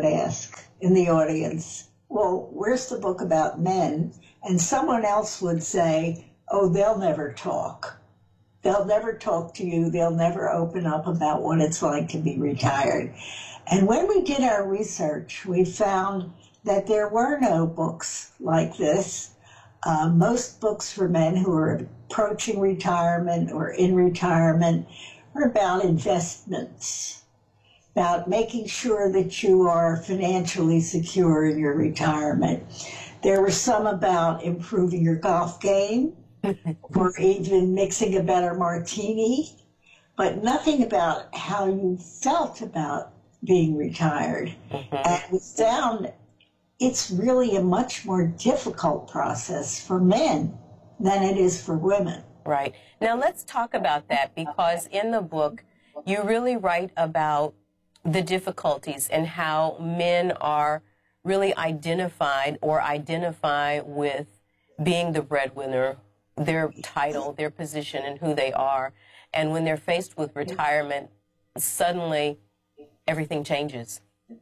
would ask in the audience, well, where's the book about men? And someone else would say, oh, they'll never talk. They'll never talk to you. They'll never open up about what it's like to be retired. And when we did our research, we found that there were no books like this. Most books for men who are approaching retirement or in retirement are about investments, about making sure that you are financially secure in your retirement. There were some about improving your golf game or even mixing a better martini, but nothing about how you felt about being retired. And we found it's really a much more difficult process for men than it is for women. Right. Now let's talk about that, because in the book you really write about the difficulties and how men are really identified or identify with being the breadwinner, their title, their position, and who they are. And when they're faced with retirement, suddenly everything changes.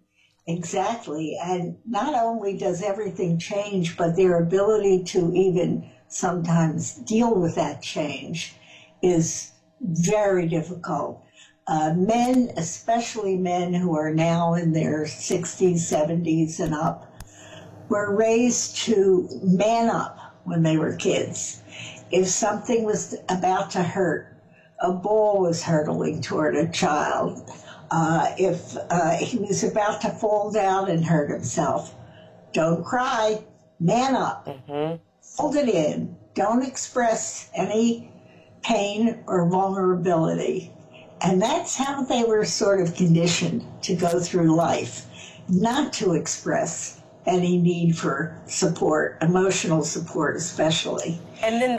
Exactly. And not only does everything change, but their ability to even sometimes deal with that change is very difficult. Men, especially men who are now in their 60s, 70s, and up, were raised to man up when they were kids. If something was about to hurt, a ball was hurtling toward a child. If he was about to fall down and hurt himself, don't cry, man up, hold it in, don't express any pain or vulnerability. And that's how they were sort of conditioned to go through life, not to express any need for support, emotional support especially. And then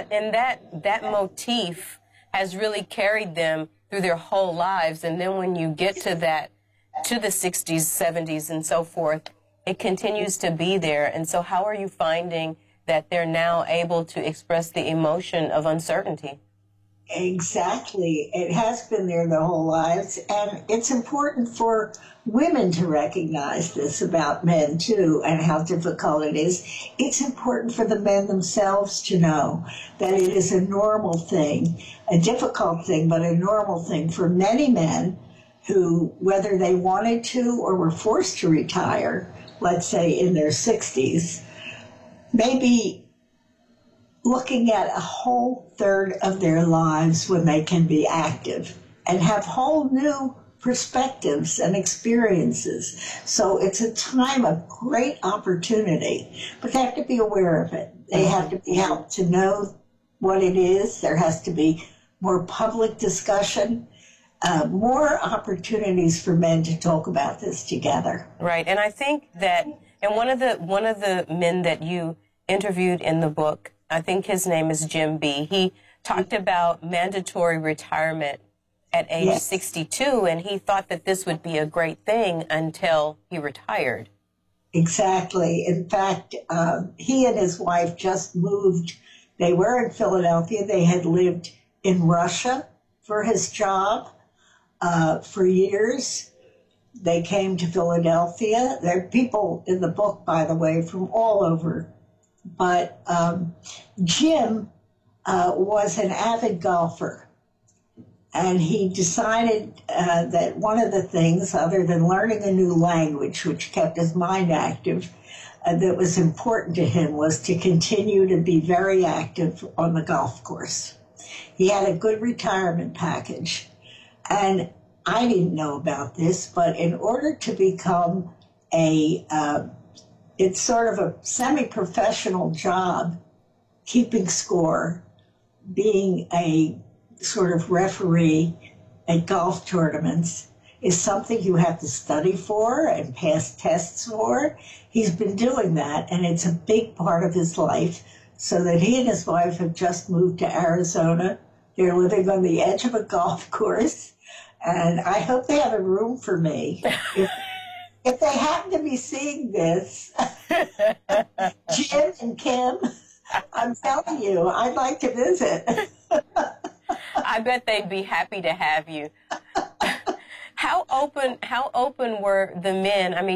that motif has really carried them through their whole lives. And then when you get to the 60s, 70s, and so forth, it continues to be there. And so how are you finding that they're now able to express the emotion of uncertainty? Exactly. It has been there their whole lives. And it's important for women to recognize this about men, too, and how difficult it is. It's important for the men themselves to know that it is a normal thing, a difficult thing, but a normal thing for many men who, whether they wanted to or were forced to retire, let's say in their 60s, maybe looking at a whole third of their lives when they can be active and have whole new perspectives and experiences. So it's a time of great opportunity, but they have to be aware of it. They have to be helped to know what it is. There has to be more public discussion, more opportunities for men to talk about this together. Right, and I think that, and one of the men that you interviewed in the book, I think his name is Jim B. He talked about mandatory retirement at age 62, and he thought that this would be a great thing until he retired. Exactly. In fact, he and his wife just moved. They were in Philadelphia. They had lived in Russia for his job for years. They came to Philadelphia. There are people in the book, by the way, from all over. But Jim was an avid golfer, and he decided that one of the things, other than learning a new language, which kept his mind active, that was important to him was to continue to be very active on the golf course. He had a good retirement package, and I didn't know about this, but in order to become it's sort of a semi-professional job, keeping score, being a sort of referee at golf tournaments is something you have to study for and pass tests for. He's been doing that, and it's a big part of his life, so that he and his wife have just moved to Arizona. They're living on the edge of a golf course, and I hope they have a room for me. If they happen to be seeing this, Jim and Kim, I'm telling you, I'd like to visit. I bet they'd be happy to have you. How open were the men? I mean,